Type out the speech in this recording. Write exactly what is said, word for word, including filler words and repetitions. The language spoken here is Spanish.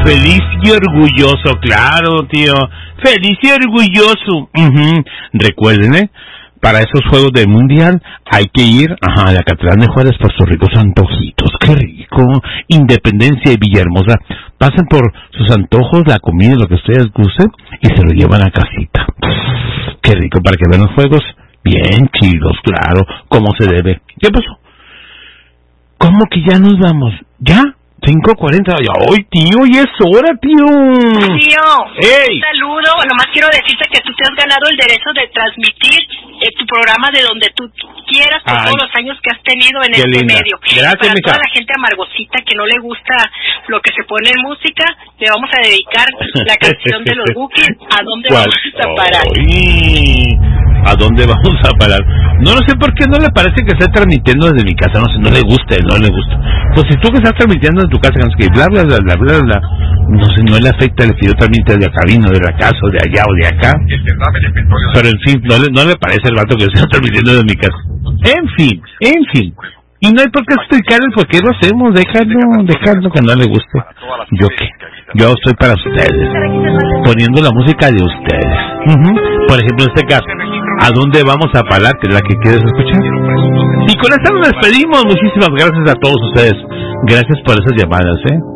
Feliz y orgulloso, claro, tío. Feliz y orgulloso. Uh-huh. Recuerden, ¿eh? Para esos juegos del mundial hay que ir ajá, a la Catedral de Juárez por sus ricos antojitos. ¡Qué rico! Independencia y Villahermosa. Pasen por sus antojos, la comida, lo que ustedes gusten, y se lo llevan a casita. ¡Qué rico! Para que vean los juegos bien chidos, claro, como se debe. ¿Qué pasó? ¿Cómo que ya nos vamos? ¿Ya? cinco cuarenta, ¡ay, tío! ¡Y es hora, tío! Tío, ¡Ey! Un saludo. Nomás quiero decirte que tú te has ganado el derecho de transmitir eh, tu programa de donde tú quieras por Ay, todos los años que has tenido en este linda. medio. Gracias, Para mija. toda la gente amargosita que no le gusta lo que se pone en música, le vamos a dedicar la canción de los Bukis. ¿A dónde ¿Cuál? vamos a parar? Ay, ¿a dónde vamos a parar? No, no sé por qué no le parece que esté transmitiendo desde mi casa. No sé, no le gusta, no le gusta. Pues si tú que estás transmitiendo en tu casa, no sé qué, bla, bla, bla, bla, bla, bla, no sé, no le afecta el que yo transmite de acá, vino de la casa, o de allá, o de acá. Pero en fin, no le, no le parece el vato que yo estoy transmitiendo desde mi casa. En fin, en fin. Y no hay por qué explicar el por qué lo hacemos. Déjalo, déjalo que no le guste. ¿Yo qué? Yo estoy para ustedes, poniendo la música de ustedes. Uh-huh. Por ejemplo, en este caso, ¿a dónde vamos a parar? Que es la que quieres escuchar. Y con esta nos despedimos. Muchísimas gracias a todos ustedes. Gracias por esas llamadas, ¿eh?